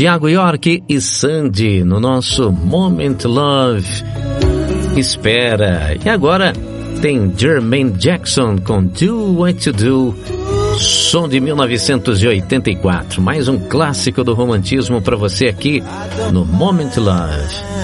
Thiago York e Sandy no nosso Moment Love. Espera. E agora tem Jermaine Jackson com Do What You Do, som de 1984. Mais um clássico do romantismo para você aqui no Moment Love.